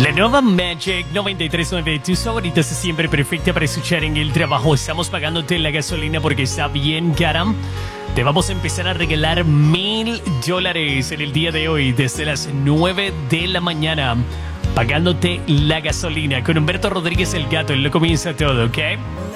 La nueva Magic 93.9, tus favoritas siempre perfecta para escuchar en el trabajo. Estamos pagándote la gasolina porque está bien cara. Te vamos a empezar a regalar $1,000 en el día de hoy, desde las 9 de la mañana. Pagándote la gasolina con Humberto Rodríguez el Gato. Él lo comienza todo, ¿ok?